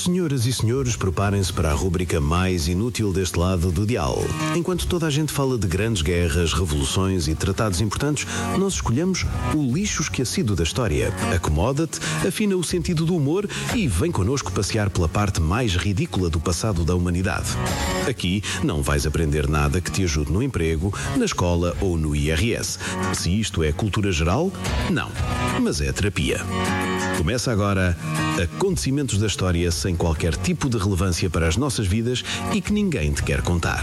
Senhoras e senhores, preparem-se para a rúbrica mais inútil deste lado do dial. Enquanto toda a gente fala de grandes guerras, revoluções e tratados importantes, nós escolhemos o lixo esquecido da história. Acomoda-te, afina o sentido do humor e vem connosco passear pela parte mais ridícula do passado da humanidade. Aqui não vais aprender nada que te ajude no emprego, na escola ou no IRS. Se isto é cultura geral, não, mas é terapia. Começa agora Acontecimentos da História sem qualquer tipo de relevância para as nossas vidas e que ninguém te quer contar.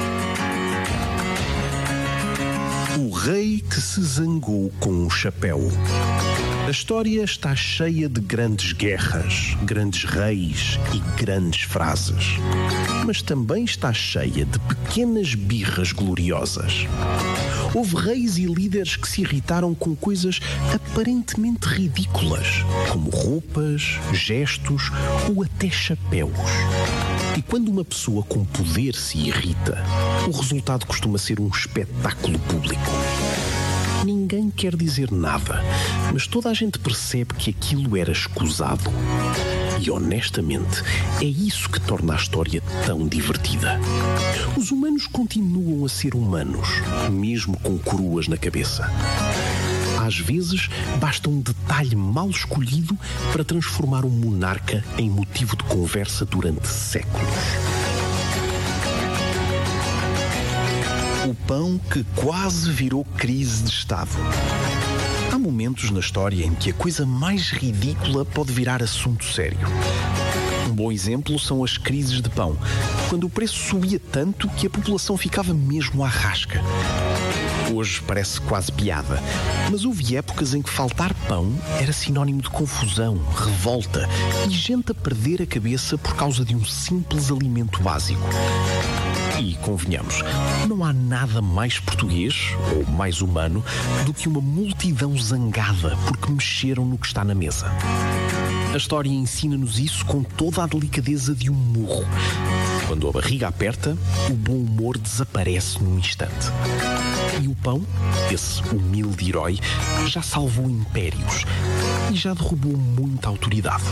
O rei que se zangou com o chapéu. A história está cheia de grandes guerras, grandes reis e grandes frases. Mas também está cheia de pequenas birras gloriosas. Houve reis e líderes que se irritaram com coisas aparentemente ridículas, como roupas, gestos ou até chapéus. E quando uma pessoa com poder se irrita, o resultado costuma ser um espetáculo público. Ninguém quer dizer nada, mas toda a gente percebe que aquilo era escusado. E honestamente, é isso que torna a história tão divertida. Os humanos continuam a ser humanos, mesmo com coroas na cabeça. Às vezes, basta um detalhe mal escolhido para transformar um monarca em motivo de conversa durante séculos. O pão que quase virou crise de Estado. Há momentos na história em que a coisa mais ridícula pode virar assunto sério. Um bom exemplo são as crises de pão, quando o preço subia tanto que a população ficava mesmo à rasca. Hoje parece quase piada, mas houve épocas em que faltar pão era sinónimo de confusão, revolta e gente a perder a cabeça por causa de um simples alimento básico. E, convenhamos, não há nada mais português, ou mais humano, do que uma multidão zangada porque mexeram no que está na mesa. A história ensina-nos isso com toda a delicadeza de um murro. Quando a barriga aperta, o bom humor desaparece num instante. E o pão, esse humilde herói, já salvou impérios e já derrubou muita autoridade.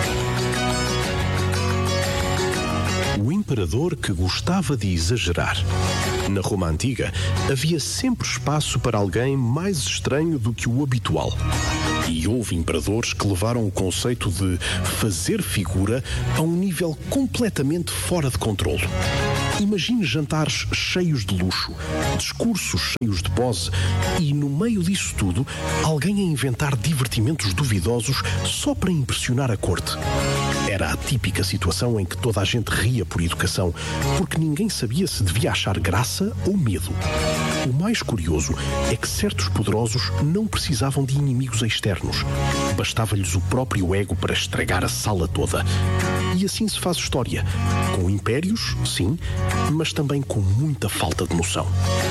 O imperador que gostava de exagerar. Na Roma Antiga, havia sempre espaço para alguém mais estranho do que o habitual. E houve imperadores que levaram o conceito de fazer figura a um nível completamente fora de controle. Imagine jantares cheios de luxo, discursos cheios de pose e, no meio disso tudo, alguém a inventar divertimentos duvidosos só para impressionar a corte. Era a típica situação em que toda a gente ria por educação, porque ninguém sabia se devia achar graça ou medo. O mais curioso é que certos poderosos não precisavam de inimigos externos. Bastava-lhes o próprio ego para estragar a sala toda. E assim se faz história. Com impérios, sim, mas também com muita falta de noção.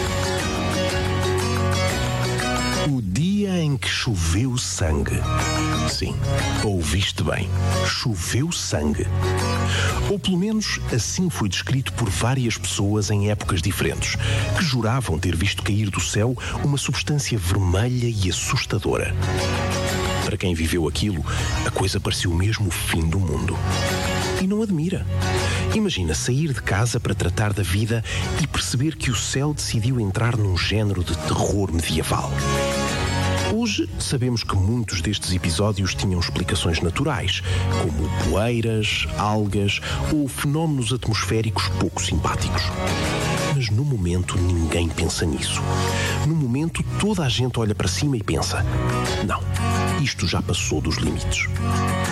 O dia em que choveu sangue. Sim, ouviste bem. Choveu sangue. Ou pelo menos assim foi descrito por várias pessoas em épocas diferentes, que juravam ter visto cair do céu uma substância vermelha e assustadora. Para quem viveu aquilo, a coisa pareceu mesmo o fim do mundo. E não admira. Imagina sair de casa para tratar da vida e perceber que o céu decidiu entrar num género de terror medieval. Hoje sabemos que muitos destes episódios tinham explicações naturais, como poeiras, algas ou fenómenos atmosféricos pouco simpáticos. Mas no momento ninguém pensa nisso. No momento toda a gente olha para cima e pensa: não, isto já passou dos limites.